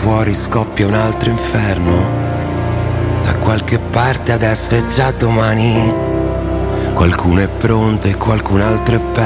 fuori scoppia un altro inferno. Da qualche parte adesso è già domani. Qualcuno è pronto e qualcun altro è